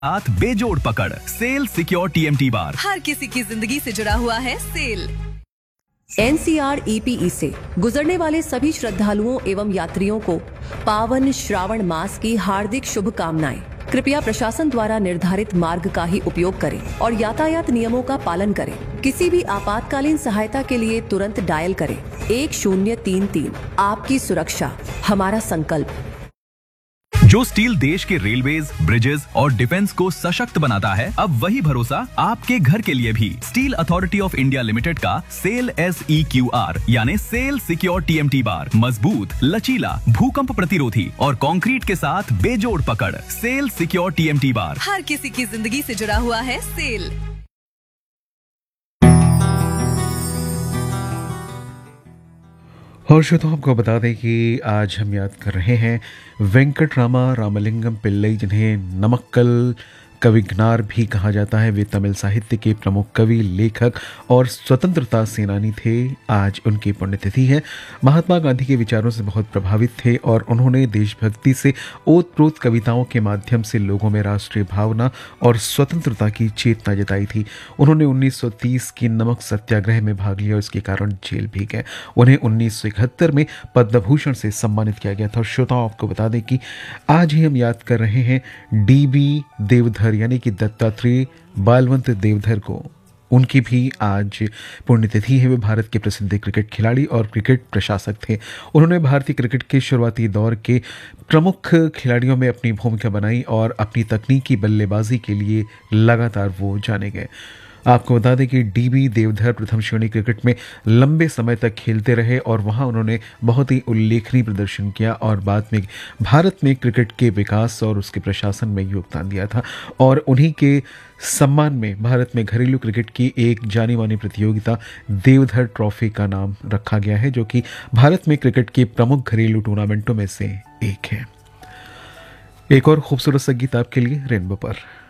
हाथ बेजोड़ पकड़। सेल सिक्योर टीएमटी बार। हर किसी की जिंदगी से जुड़ा हुआ है सेल। NCR-EPE से गुजरने वाले सभी श्रद्धालुओं एवं यात्रियों को पावन श्रावण मास की हार्दिक शुभकामनाएं। कृपया प्रशासन द्वारा निर्धारित मार्ग का ही उपयोग करें और यातायात नियमों का पालन करें। किसी भी आपातकालीन सहायता के लिए तुरंत डायल करें 1033। आपकी सुरक्षा हमारा संकल्प। जो स्टील देश के रेलवेज, ब्रिजेस और डिफेंस को सशक्त बनाता है, अब वही भरोसा आपके घर के लिए भी। Steel authority of India limited का सेल SEQR यानी सेल सिक्योर TMT बार मजबूत, लचीला, भूकंप प्रतिरोधी और कंक्रीट के साथ बेजोड़ पकड़। सेल सिक्योर TMT बार। हर किसी की जिंदगी से जुड़ा हुआ है सेल। और श्रोताओं आपको बता दें कि आज हम याद कर रहे हैं वेंकटरामा रामलिंगम पिल्लई, जिन्हें नमक्कल कविगनार भी कहा जाता है। वे तमिल साहित्य के प्रमुख कवि, लेखक और स्वतंत्रता सेनानी थे। आज उनकी पुण्यतिथि है। महात्मा गांधी के विचारों से बहुत प्रभावित थे और उन्होंने देशभक्ति से ओतप्रोत कविताओं के माध्यम से लोगों में राष्ट्रीय भावना और स्वतंत्रता की चेतना जताई थी। उन्होंने 1930 की नमक सत्याग्रह में भाग लिया और इसके कारण जेल भी गए। उन्हें 1971 में पद्म भूषण से सम्मानित किया गया था। और श्रोताओं आपको बता दें कि आज ही हम याद कर रहे हैं DB देवधर यानी कि दत्तात्रेय बालवंत देवधर को। उनकी भी आज पुण्यतिथि है। वे भारत के प्रसिद्ध क्रिकेट खिलाड़ी और क्रिकेट प्रशासक थे। उन्होंने भारतीय क्रिकेट के शुरुआती दौर के प्रमुख खिलाड़ियों में अपनी भूमिका बनाई और अपनी तकनीकी बल्लेबाजी के लिए लगातार वो जाने गए। आपको बता दें कि DB देवधर प्रथम श्रेणी क्रिकेट में लंबे समय तक खेलते रहे और वहां उन्होंने बहुत ही उल्लेखनीय प्रदर्शन किया और बाद में भारत में क्रिकेट के विकास और उसके प्रशासन में योगदान दिया था। और उन्हीं के सम्मान में भारत में घरेलू क्रिकेट की एक जानी मानी प्रतियोगिता देवधर ट्रॉफी का नाम रखा गया है, जो कि भारत में क्रिकेट के प्रमुख घरेलू टूर्नामेंटों में से एक है। एक और खूबसूरत संगीत आपके लिए रेनबो पर।